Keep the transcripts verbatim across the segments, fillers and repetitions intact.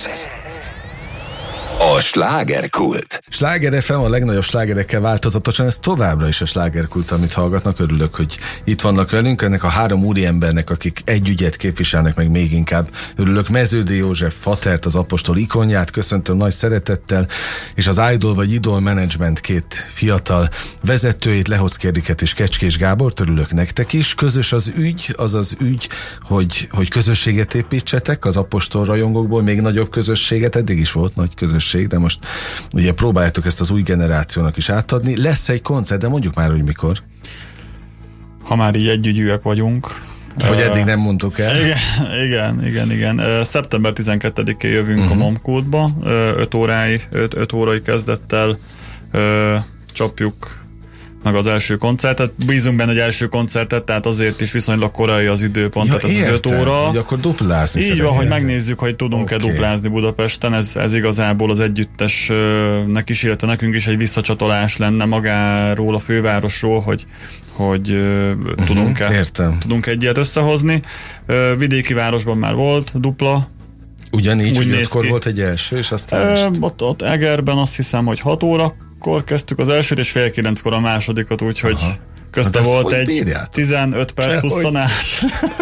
A slágerkult. Sláger ef em a legnagyobb slágerekkel változatosan, ez továbbra is a slágerkult, amit hallgatnak. Örülök, hogy itt vannak velünk. Ennek a három úriembernek, akik egy ügyet képviselnek, meg még inkább örülök. Meződi József Fatert, az Apostol ikonját köszöntöm nagy szeretettel, és az Idol vagy Idol Management két fiatal vezetőjét, Lehoczkérdiket és Kecskés Gábort. Örülök nektek is. Közös az ügy, az az ügy, hogy, hogy közösséget építsetek, az Apostol rajongókból még nagyobb közösséget, eddig is volt nagy közösség, de most ugye próbáljátok ezt az új generációnak is átadni. Lesz egy koncert, de mondjuk már, hogy mikor. Ha már így együgyűek vagyunk. Hogy eddig nem mondtuk el. Igen, igen, igen. igen. szeptember tizenkettedikén jövünk uh-huh. a Momkultba, öt órai, öt órai kezdettel csapjuk meg az első koncertet. Bízunk benne egy első koncertet, tehát azért is viszonylag korai az időpont, ja, tehát ez az öt óra. Hogy akkor duplázni. Így van, hogy megnézzük, hogy tudunk-e okay. duplázni Budapesten. Ez, ez igazából az együttesnek is, illetve nekünk is egy visszacsatolás lenne magáról, a fővárosról, hogy, hogy uh-huh, tudunk-e, tudunk egy ilyet összehozni. Vidéki városban már volt dupla. Ugyanígy, hogy ötkor volt egy első, és aztán e, ott, ott Egerben azt hiszem, hogy hat óra akkor kezdtük az elsőt, és fél kilenckor a másodikat, úgyhogy aha. közte hát volt egy bírjátok? tizenöt perc huszonás.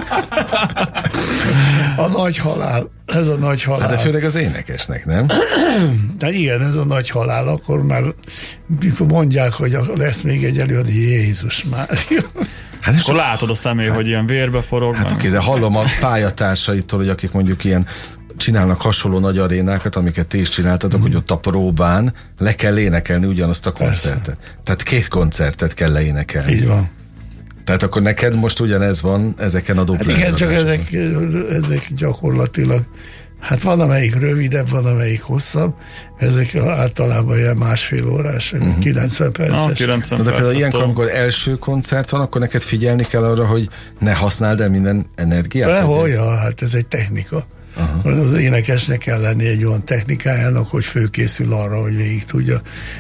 A nagy halál, ez a nagy halál. Hát de főleg az énekesnek, nem? De igen, ez a nagy halál, akkor már mikor mondják, hogy lesz még egy előad, Jézus Mária. Hát akkor látod a személy, hogy ilyen vérbe forog. Hát oké, de hallom a pályatársaitól, hogy akik mondjuk ilyen csinálnak hasonló nagy arénákat, amiket ti is csináltatok, mm. hogy ott a próbán le kell énekelni ugyanazt a koncertet. Persze. Tehát két koncertet kell leénekelni. Így van. Tehát akkor neked most ugyanez van ezeken a dupla. Hát igen, csak ezek, ezek gyakorlatilag, hát van amelyik rövidebb, van amelyik hosszabb, ezek általában ilyen másfél órás, uh-huh. kilencven perces. No, kilencven de például ilyenkor, amikor első koncert van, akkor neked figyelni kell arra, hogy ne használd el minden energiát? Dehogy, ja, hát ez egy technika. Uh-huh. Az énekesnek kell lenni egy olyan technikájának, hogy fölkészül arra, hogy végig tudja,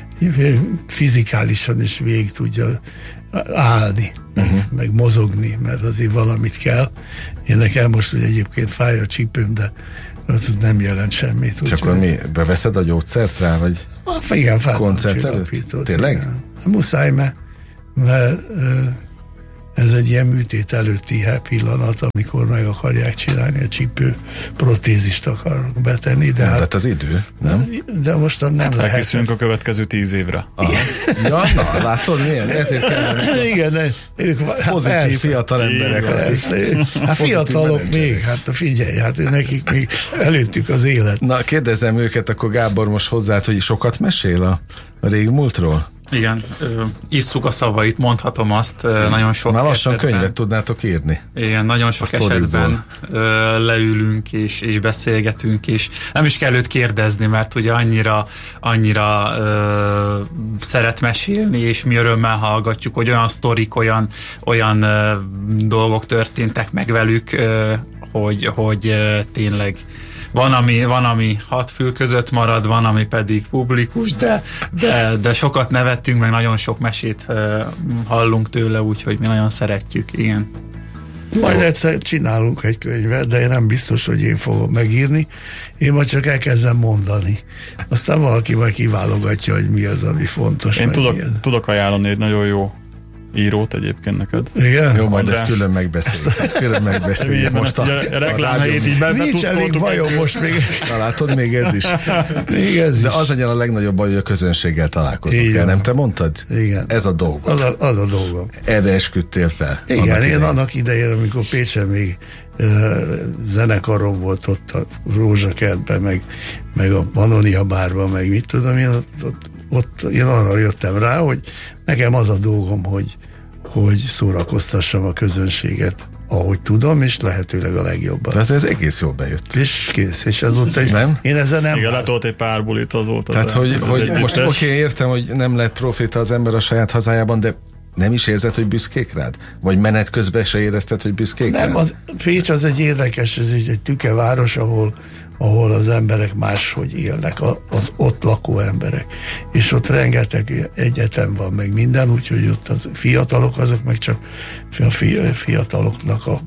fizikálisan is végig tudja állni, uh-huh. meg, meg mozogni, mert azért valamit kell. Én nekem most, hogy egyébként fáj a csípőm, de az nem jelent semmit. Csak akkor mi? Beveszed a gyógyszert rá, vagy ah, igen, koncert előtt? Tényleg? Igen. Muszáj, mert, mert ez egy ilyen műtét előtti pillanat, amikor meg akarják csinálni, a csípő protézist akarnak betenni. De hát, hát az idő, nem? De most nem hát lehet. Elkészülünk a következő tíz évre. Ja, na, látod milyen? Ezért kellene. Igen, de ők pozitív hát fiatal emberek. Persze, hát fiatalok még, hát figyelj, hát nekik még előttük az élet. Na, kérdezem őket, akkor Gábor most hozzád, hogy sokat mesél a, a régmúltról? Igen, ö, isszuk a szavait, mondhatom azt, ö, nagyon sok már lassan esetben, könyvet tudnátok írni. Igen, nagyon sok esetben ö, leülünk és, és beszélgetünk, és nem is kell őt kérdezni, mert ugye annyira, annyira ö, szeret mesélni, és mi örömmel hallgatjuk, hogy olyan sztorik, olyan, olyan ö, dolgok történtek meg velük, ö, hogy, hogy ö, tényleg Van ami, van, ami hat fül között marad, van, ami pedig publikus, de, de, de sokat nevettünk, meg nagyon sok mesét uh, hallunk tőle, úgyhogy mi nagyon szeretjük, igen. Majd egyszer csinálunk egy könyvet, de én nem biztos, hogy én fogom megírni. Én majd csak elkezdem mondani. Aztán valaki majd kiválogatja, hogy mi az, ami fontos. Én tudok, tudok ajánlani egy nagyon jó írót egyébként neked. Igen? Jó, majd ezt külön megbeszéljük. Ezt külön megbeszéljük. Most a, a reklámhelyét így be, nincs elég bajom most még. Na látod, még ez is. Még ez De is. az legyen a legnagyobb baj, hogy a közönséggel találkozott kell, nem te mondtad? Igen. Ez a dolgod. Az a, az a dolgom. Erre esküdtél fel. Igen, annak én idején. annak idején, amikor Pécsen még uh, zenekarom volt ott a Rózsakertben, meg, meg a Pannonia bárban, meg mit tudom én, ott, ott ott én arra jöttem rá, hogy nekem az a dolgom, hogy, hogy szórakoztassam a közönséget, ahogy tudom, és lehetőleg a legjobban. De ez, ez egész jól bejött. És kész, és azóta egy, nem? Én ezzel nem... Igen, letolt egy pár bulit azóta. Tehát, hogy, hogy most oké, okay, értem, hogy nem lett profita az ember a saját hazájában, de nem is érzed, hogy büszkék rád? Vagy menet közben se érezted, hogy büszkék nem, rád? Az, Pécs az egy érdekes, ez egy, egy tükeváros, ahol ahol az emberek máshogy élnek, az ott lakó emberek. És ott rengeteg egyetem van, meg minden, úgyhogy ott az fiatalok, azok meg csak a fiataloknak a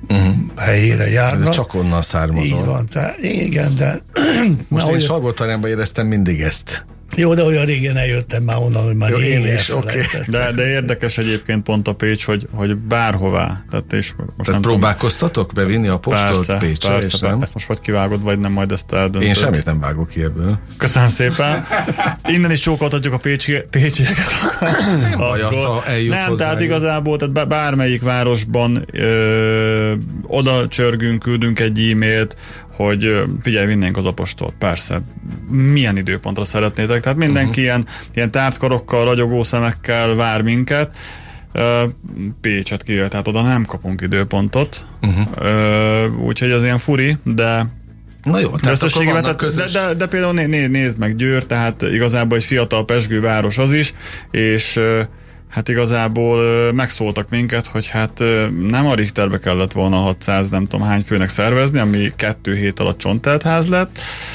uh-huh. helyére járnak. Ez csak onnan származol. Így van, tehát igen, de... Most én Salgótarjánban éreztem mindig ezt. Jó, de olyan régen eljöttem már onnan, hogy már jó, én is, okay. de, de érdekes egyébként pont a Pécs, hogy, hogy bárhová. Tehát, és most Tehát próbálkoztatok tudom, bevinni a postolt Pécsre, persze, és nem? Ezt most vagy kivágod, vagy nem, majd ezt eldöntöd. Én semmit nem vágok ki ebből. Köszönöm szépen. Innen is csókoltatjuk a pécsi, pécsieket. Nem baj, az, ha eljut Nem, hozzá, tehát igazából tehát bármelyik városban ö, oda csörgünk, küldünk egy e-mailt, hogy figyelj, vinnénk az apostolt. Persze, milyen időpontra szeretnétek? Tehát mindenki uh-huh. ilyen, ilyen tártkarokkal, ragyogó szemekkel vár minket. Pécset kijött, tehát oda nem kapunk időpontot. Uh-huh. Úgyhogy ez ilyen furi, de na jó, tehát akkor tehát, közös... de, de, de például né, né, nézd meg Győr, tehát igazából egy fiatal pezsgő város az is, és hát igazából megszóltak minket, hogy hát nem a Richterbe kellett volna hatszáz nem tudom hány főnek szervezni, ami kettő hét alatt csontteltház lett,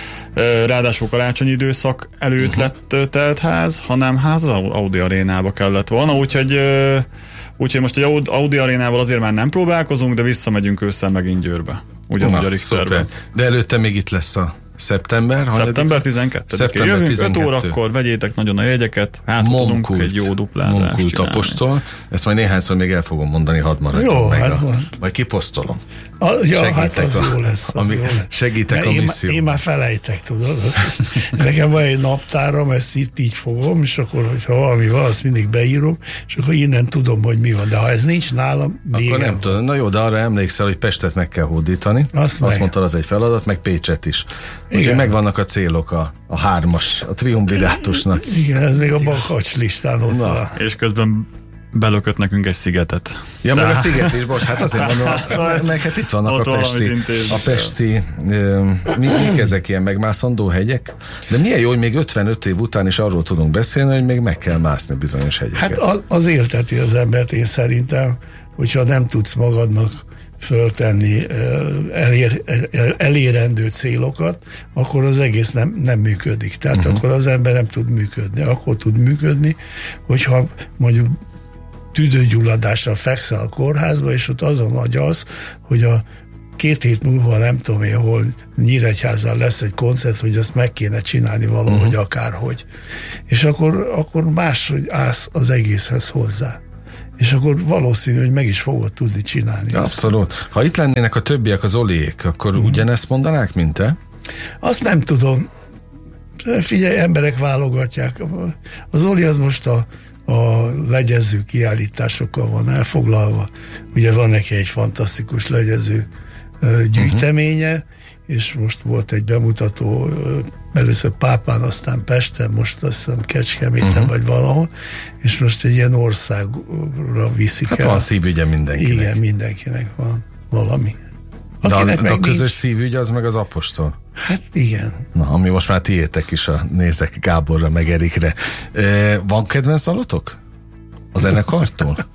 ráadásul karácsonyi időszak előtt uh-huh. lett teltház, hanem hát az Audi arénába kellett volna, úgyhogy, úgyhogy most egy Audi arénával azért már nem próbálkozunk, de visszamegyünk ősszel megint Győrbe. Ugyanúgy a Richterbe. De előtte még itt lesz a szeptember. Szeptember tizenkettedikén. Jövünk öt órakor, vegyétek nagyon a jegyeket, hát tudunk egy jó duplázást Momkult csinálni. Apostol. Ezt majd néhányszor még el fogom mondani, hadd maradjon jó, meg. Hát a, majd kiposztolom. A, ja, segítek hát az a, jó lesz. Az ami, jó lesz. Segítek Mert a én, misszió. Én már felejtek, tudod. Nekem van egy naptáram, ezt itt így fogom, és akkor, hogyha valami van, azt mindig beírom, és akkor innen tudom, hogy mi van. De ha ez nincs nálam, még akkor nem tudom. Na jó, de arra emlékszel, hogy Pestet meg kell hódítani. Azt, azt mondtad, az egy feladat, meg Pécset is. Úgyhogy megvannak a célok, a, a hármas, a triumvirátusnak. Igen, ez még a bakacs listán ott Na. van. És közben belökött nekünk egy szigetet. Ja, meg a sziget is, bocs, hát azért mondom, meg hát itt vannak ott a pesti, a pesti mi, mik ezek ilyen megmászandó hegyek? De milyen jó, hogy még ötvenöt év után is arról tudunk beszélni, hogy még meg kell mászni bizonyos hegyeket. Hát az, az élteti az embert, én szerintem, hogyha nem tudsz magadnak föltenni elér, elérendő célokat, akkor az egész nem, nem működik. Tehát uh-huh. akkor az ember nem tud működni. Akkor tud működni, hogyha mondjuk tüdőgyulladásra fekszel a kórházba, és ott azon agyalsz, hogy a két hét múlva nem tudom én, hol Nyíregyházán lesz egy koncert, hogy azt meg kéne csinálni valahogy uh-huh. akárhogy. És akkor, akkor máshogy állsz az egészhez hozzá. És akkor valószínű, hogy meg is fogod tudni csinálni. Abszolút. Azt. Ha itt lennének a többiek, az Oliék, akkor uh-huh. ugyanezt mondanák, mint te? Azt nem tudom. Figyelj, emberek válogatják. Az Oli az most a a legyező kiállításokkal van elfoglalva. Ugye van neki egy fantasztikus legyező gyűjteménye, uh-huh. és most volt egy bemutató először Pápán, aztán Pesten, most azt hiszem Kecskeméten uh-huh. vagy valahol, és most egy ilyen országra viszik hát el. Van szívügye mindenkinek. Igen, mindenkinek van valami. De a, de a közös szívügy az meg az apostol. Hát igen. Na, ami most már tiétek is, a nézek Gáborra, meg Erikre. E, van kedvenc dalotok? A zenekartól?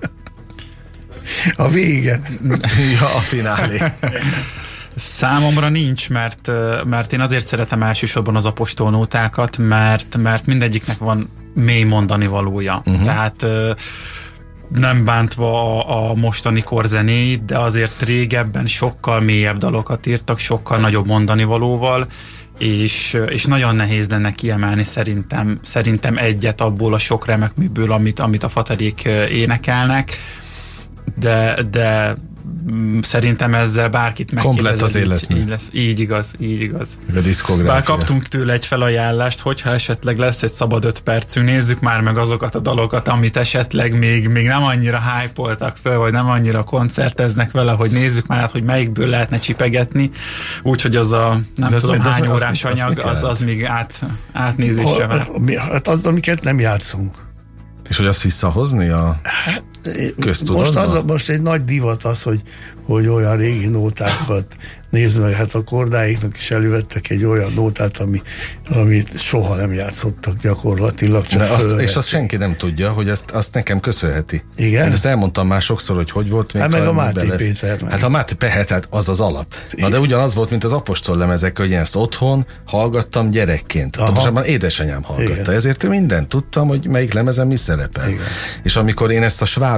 A vége. Ja, a finálé. Számomra nincs, mert, mert én azért szeretem elsősorban az apostolnótákat, mert, mert mindegyiknek van mély mondani valója. Uh-huh. Tehát nem bántva a, a mostani korzenéit, de azért régebben sokkal mélyebb dalokat írtak, sokkal nagyobb mondani valóval, és, és nagyon nehéz lenne kiemelni szerintem, szerintem egyet abból a sok remek műből, amit, amit a Fatarék énekelnek, de, de szerintem ezzel bárkit megkérdezed. Az életmű. Így, így lesz, így igaz, így igaz. A diszkográfia. Bár kaptunk tőle egy felajánlást, hogyha esetleg lesz egy szabad öt percünk, nézzük már meg azokat a dalokat, amit esetleg még, még nem annyira hype-oltak föl, vagy nem annyira koncerteznek vele, hogy nézzük már át, hogy melyikből lehetne csipegetni, úgyhogy az a nem az tudom hány az, órás az, anyag, az, az, az még át, átnézésre van. Hát az, amiket nem játszunk. És hogy azt visszahozni a hát, köztudatba? Most, az, most egy nagy divat az, hogy, hogy olyan régi nótákat nézd meg, hát a kordáiknak is elővettek egy olyan nótát, ami, amit soha nem játszottak gyakorlatilag, csak azt, és azt senki nem tudja, hogy ezt, azt nekem köszönheti. Igen? Én ezt elmondtam már sokszor, hogy hogy volt. Még hát meg a Máté bele... Péter. Meg. Hát a Máté Péter, hát az az alap. Na de ugyanaz volt, mint az apostol lemezek, hogy én ezt otthon hallgattam gyerekként. Pontosabban édesanyám hallgatta. Igen. Ezért mindent tudtam, hogy melyik lemezen mi szerepel. Igen. És amikor én ezt a sváb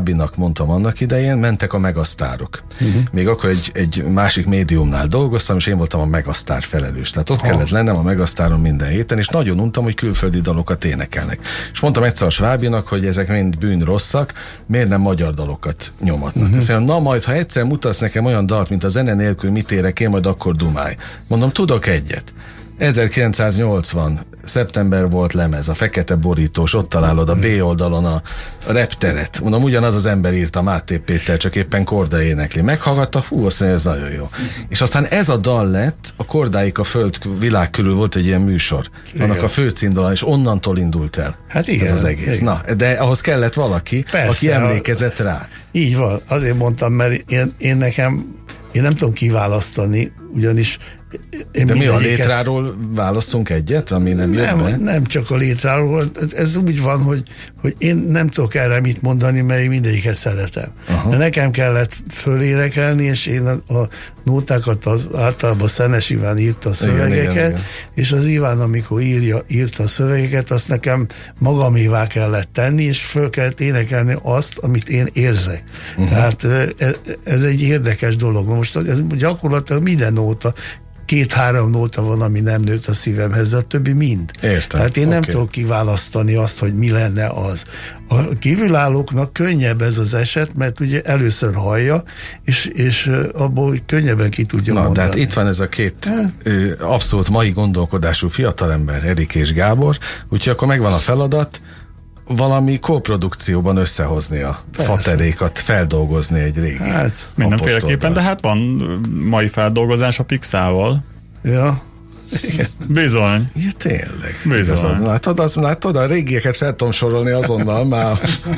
Svábinak mondtam annak idején, mentek a megasztárok. Uh-huh. Még akkor egy, egy másik médiumnál dolgoztam, és én voltam a megasztár felelős. Tehát ott ha. kellett lennem a megasztáron minden héten, és nagyon untam, hogy külföldi dalokat énekelnek. És mondtam egyszer a Svábinak, hogy ezek mind bűn rosszak, miért nem magyar dalokat nyomatnak. Uh-huh. Azt mondja, na majd, ha egyszer mutatsz nekem olyan dalt, mint a zene nélkül mit érek én, majd akkor dumálj. Mondom, tudok egyet. ezerkilencszáznyolcvan szeptember volt lemez, a fekete borítós, ott találod a B oldalon a, a repteret. Mondom, ugyanaz az ember írta Máté Péter, csak éppen Korda énekli. Meghallgatta, fú, azt mondja, ez nagyon jó. És aztán ez a dal lett, a Kordáik a föld világ körül volt egy ilyen műsor. Igen. Annak a főcímdalon, és onnantól indult el. Hát igen, ez az egész. Igen. Na, de ahhoz kellett valaki, persze, aki emlékezett a... rá. Így van, azért mondtam, mert én, én nekem, én nem tudom kiválasztani, ugyanis én de mi a létráról választunk egyet, ami nem jött be? Nem csak a létráról, ez úgy van, hogy, hogy én nem tudok erre mit mondani, mert én mindegyiket szeretem. Aha. De nekem kellett fölénekelni, és én a, a nótákat az, általában Szenes Iván írta a szövegeket, igen, igen, igen. És az Iván, amikor írja, írta a szövegeket, azt nekem magamévá kellett tenni, és föl kellett énekelni azt, amit én érzek. Uh-huh. Tehát ez, ez egy érdekes dolog. Most ez gyakorlatilag minden nóta, két-három nóta van, ami nem nőtt a szívemhez, de a többi mind. Értem. Tehát én nem okay. tudok kiválasztani azt, hogy mi lenne az. A kívülállóknak könnyebb ez az eset, mert ugye először hallja, és, és abból könnyebben ki tudja Na, mondani. De hát itt van ez a két ö, abszolút mai gondolkodású fiatalember, Erik és Gábor, úgyhogy akkor megvan a feladat, valami kóprodukcióban összehozni a Persze. faterékat, feldolgozni egy régi hát, mindenféleképpen, de hát van mai feldolgozás a Pixával. Ja. Igen. Bizony. Ja, tényleg. Bizony. Látod, az, látod, a régieket fel tudom sorolni azonnal, már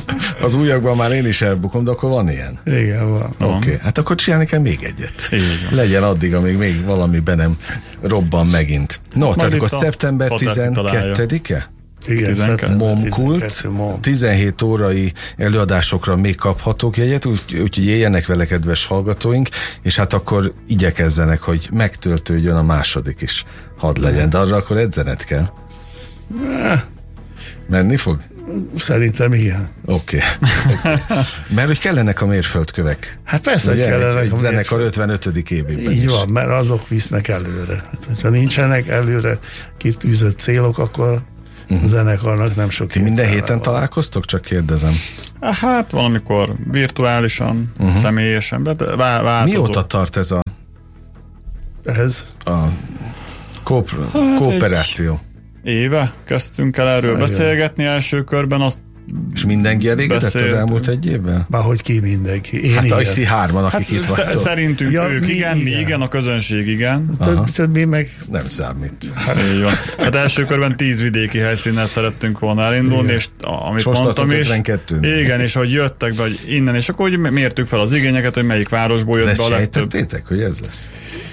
az újakban már én is elbukom, de akkor van ilyen. Igen, van. Oké, okay. Hát akkor csinálni kell még egyet. Igen. Legyen addig, amíg még valami be nem robban megint. No, majd tehát akkor szeptember tizenkettedike? Igen, Momkult, tizenhét órai előadásokra még kaphatók jegyet, úgyhogy úgy, éljenek vele, kedves hallgatóink, és hát akkor igyekezzenek, hogy megtöltődjön a második is. Hadd legyen, de arra akkor edzened kell. Menni fog? Szerintem igen. Oké. Okay. Okay. Mert hogy kellenek a mérföldkövek. Hát persze, hogy kellenek a zenekar ötvenötödik évében Így is. van, mert azok visznek előre. Hát, ha nincsenek előre kitűzött célok, akkor a zenekarnak nem sok. Ti minden héten van. Találkoztok? Csak kérdezem. Hát valamikor virtuálisan, uh-huh. személyesen, de változó. Mióta tart ez a ez? a kóp- hát kooperáció? Éve kezdtünk el erről hát, beszélgetni első körben, azt és mindenki elégedett az elmúlt egy évben? Bárhogy ki mindenki. Én hát igen. a hárman, akik hát, itt vagytok. Szerintünk ja, ők mi igen, mi igen. igen, a közönség igen. Több, többi meg nem számít. Hát, hát első körben tíz vidéki helyszínnel szerettünk volna elindulni, igen. és amit és mondtam is. Igen, és hogy jöttek be, hogy innen, és akkor hogy mértük fel az igényeket, hogy melyik városból jött be a legtöbb. De sejtettétek, hogy ez lesz?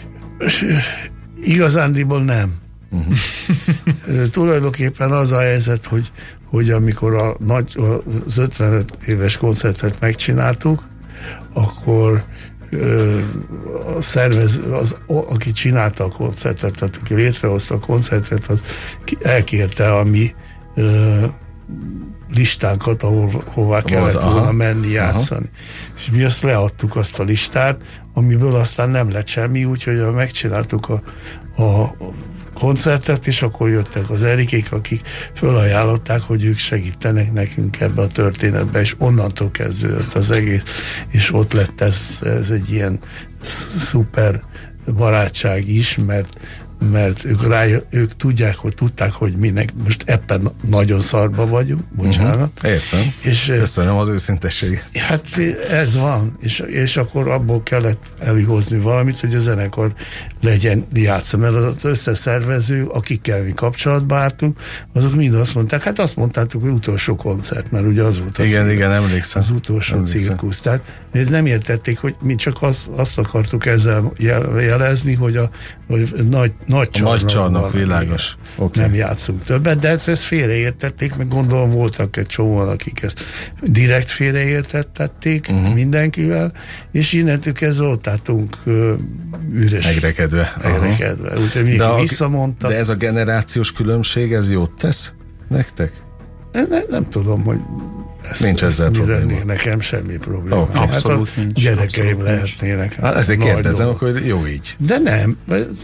Igazándiból nem. Uh-huh. Tulajdonképpen az a helyzet, hogy, hogy amikor a nagy, az ötvenöt éves koncertet megcsináltuk, akkor ö, a szervez, az, aki csinálta a koncertet, tehát aki létrehozta a koncertet, az elkérte a mi ö, listánkat, ahol, hová kellett az, volna aha, menni játszani. Aha. És mi azt leadtuk, azt a listát, amiből aztán nem lett semmi, úgyhogy megcsináltuk a, a koncertet, és akkor jöttek az Erikék, akik fölajánlották, hogy ők segítenek nekünk ebbe a történetbe, és onnantól kezdődött az egész, és ott lett ez, ez egy ilyen szuper barátság is, mert mert ők, rájö, ők tudják, hogy tudták, hogy minek most ebben nagyon szarba vagyunk, bocsánat. Uh-huh. Értem. És, köszönöm az őszintesség. Hát ez van, és, és akkor abból kellett előhozni valamit, hogy a zenekar legyen játszó, mert az összeszervező, akikkel mi kapcsolatba álltunk, azok mind azt mondták, hát azt mondtátok, hogy utolsó koncert, mert ugye az volt az, igen, igen, emlékszem. Az utolsó emlékszem. Cirkusz. Tehát nem értették, hogy mi csak az, azt akartuk ezzel jelezni, hogy a hogy nagy, nagy csarnok, nagy csarnok világos. Okay. Nem játszunk többet, de ezt, ezt félreértették, meg gondolom voltak egy csomóan, akik ezt direkt félreértették uh-huh. mindenkivel, és innentől kezdve ott álltunk uh, üres. Megrekedve. Megrekedve. Úgyhogy mindenki visszamondta. De ez a generációs különbség, ez jót tesz nektek? Nem, nem, nem tudom, hogy Ezt, nincs ezzel ezt probléma. Nekem semmi probléma. Okay. Hát abszolút a nincs. gyerekeim Abszolút lehetnének. Hát ezért kérdezem, akkor jó így. De nem.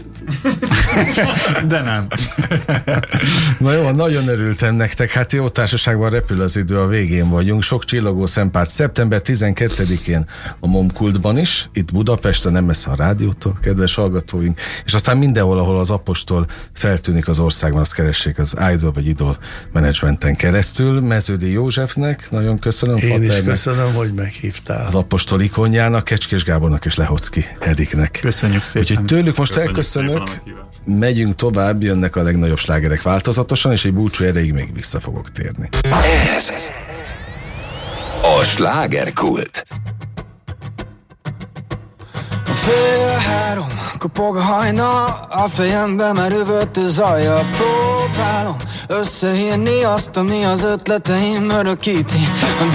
De nem. Na jó, nagyon örültem nektek, hát jó társaságban repül az idő, a végén vagyunk. Sok csillogó szempárt szeptember tizenkettedikén a Momkultban is, itt Budapesten, nem messze a rádiótól, kedves hallgatóink, és aztán mindenhol, ahol az apostol feltűnik az országban, azt keressék az Idol vagy Idol menedzsmenten keresztül. Meződi Józsefnek nagyon köszönöm. Én is Paternek, köszönöm, hogy meghívtál. az apostol ikonjának, Kecskés Gábornak és Lehocki Eriknek. Köszönjük szépen. Úgyhogy tőlük most Köszönjük elköszönök, megyünk tovább, jönnek a legnagyobb slágerek változatosan, és egy búcsú erejéig még vissza fogok térni. Ez a slágerkult. Fél három, kopog a hajna, a fejembe már üvölt zaja. Próbálom összeírni azt, ami az ötleteim örökíti.